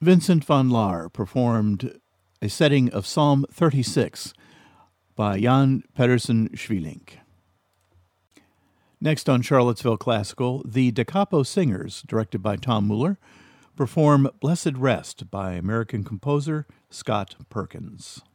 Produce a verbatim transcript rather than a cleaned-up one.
Vincent van Laar performed a setting of Psalm thirty-six by Jan Pedersen Schwielink. Next on Charlottesville Classical, the Da Capo Singers, directed by Tom Mueller, perform Blessed Rest by American composer Scott Perkins.